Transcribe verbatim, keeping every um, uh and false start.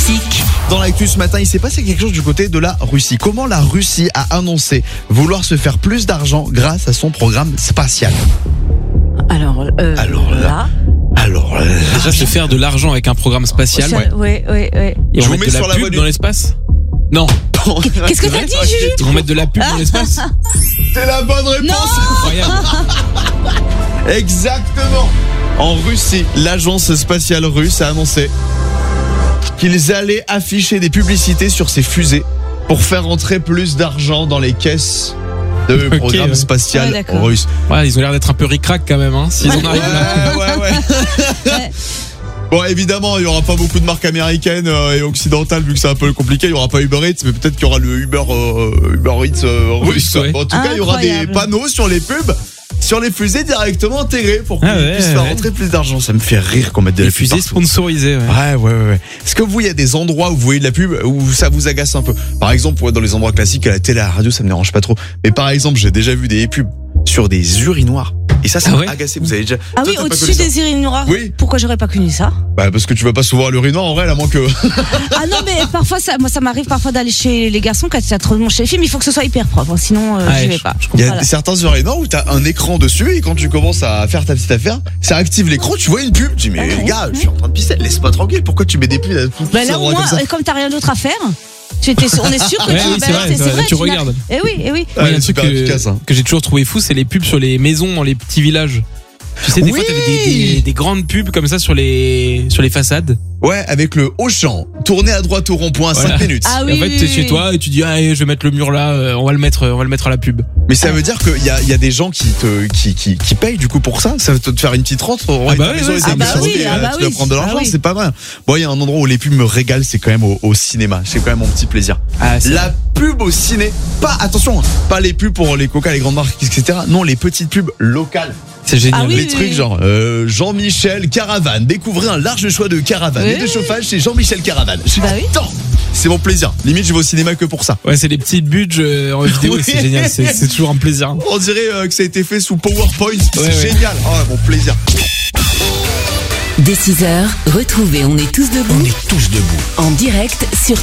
musique. Dans l'actu ce matin, il s'est passé quelque chose du côté de la Russie. Comment la Russie a annoncé vouloir se faire plus d'argent grâce à son programme spatial? Alors, euh, Alors là, là, Alors là, Déjà, se faire de l'argent avec un programme spatial. ça- ouais, ouais, ouais. Ils Je vont vous mettre mets de sur la la voie pub du- dans l'espace. Non, Qu'est-ce que t'as dit, Juju? ils vont mettre de la pub dans l'espace. c'est la bonne réponse. Incroyable. Exactement. En Russie, l'agence spatiale russe a annoncé qu'ils allaient afficher des publicités sur ces fusées pour faire entrer plus d'argent dans les caisses de Ok, programme ouais. spatial Ouais, d'accord. russe. Ouais, ils ont l'air d'être un peu ric-rac quand même, hein. S'ils en Ouais, arrivent là. ouais, ouais. Ouais. Bon, évidemment, il n'y aura pas beaucoup de marques américaines euh, et occidentales vu que c'est un peu compliqué. Il n'y aura pas Uber Eats, mais peut-être qu'il y aura le Uber, euh, Uber Eats euh, russe. Russe, ouais. Bon, en tout cas, il y aura des Incroyable. panneaux sur les pubs, sur les fusées directement intégrés pour qu'on Ah ouais, puisse faire ouais. rentrer plus d'argent. Ça me fait rire qu'on mette de Des la pub fusées partout. sponsorisées, ouais. Ouais, ouais, ouais, ouais. Est-ce que vous, il y a des endroits où vous voyez de la pub où ça vous agace un peu? Par exemple, ouais, dans les endroits classiques, à la télé, à la radio, ça me dérange pas trop. Mais par exemple, j'ai déjà vu des pubs sur des urinoirs. Et ça, ça Ah m'a ouais agacé. Vous avez déjà. Ah Toi, oui, t'as pas au-dessus connu ça? des urinoirs. Oui. Pourquoi j'aurais pas connu ça? Bah, parce que tu vas pas souvent à l'urinoir en vrai, à moins que. Ah non, mais parfois, ça, moi, ça m'arrive parfois d'aller chez les garçons quand il y a trop de monde chez les filles, mais il faut que ce soit hyper propre, hein, sinon euh, Ouais, j'y vais je- pas. je Il y a Voilà. certains urinoirs où t'as un écran dessus et quand tu commences à faire ta petite affaire, ça active l'écran, tu vois une pub. Tu dis, mais Ouais, gars, ouais. je suis en train de pisser, laisse-moi tranquille. Pourquoi tu mets des pubs à tout Bah tout là, au endroit moins, comme ça? euh, comme t'as rien d'autre à faire, tu étais, on est sûr que Ouais, tu oui, c'est bah, vrai, c'est c'est vrai, tu n'as- regardes. Eh oui, eh oui. Moi, il y a un truc super que, efficace, hein. que j'ai toujours trouvé fou, c'est les pubs sur les maisons dans les petits villages. Tu sais, des Oui. fois, t'avais des, des, des grandes pubs comme ça sur les, sur les façades. Ouais, avec le Auchan, tourner à droite au rond-point, Voilà. cinq minutes. Ah Et oui. en fait, oui, t'es oui, chez oui. toi et tu dis, ah, je vais mettre le mur là, euh, on va le mettre, on va le mettre à la pub. Mais ça veut dire qu'il y a, il y a des gens qui te, qui, qui, qui payent du coup pour ça. Ça va te faire une petite rente. Ah bah oui, oui, ah bah oui, ah bah tu vas oui. prendre de l'argent, Ah oui. c'est pas vrai. Bon, il y a un endroit où les pubs me régalent, c'est quand même au, au cinéma. C'est quand même mon petit plaisir. Ah, c'est La pub au ciné, pas, attention, hein, pas les pubs pour les coca, les grandes marques, et cetera. Non, les petites pubs locales. c'est génial. Ah oui, les trucs oui. genre euh, Jean-Michel Caravane. Découvrez un large choix de caravanes et Oui, de oui. chauffage chez Jean-Michel Caravane. Je Bah oui. Attends, c'est mon plaisir. Limite, je vais au cinéma que pour ça. Ouais, c'est les petites budges euh, en vidéo Oui. et c'est génial. C'est c'est toujours un plaisir. On dirait euh, que ça a été fait sous PowerPoint. C'est Ouais, ouais. génial. Oh, mon plaisir. Dès six heures, retrouvez On est tous debout On est tous debout. en direct sur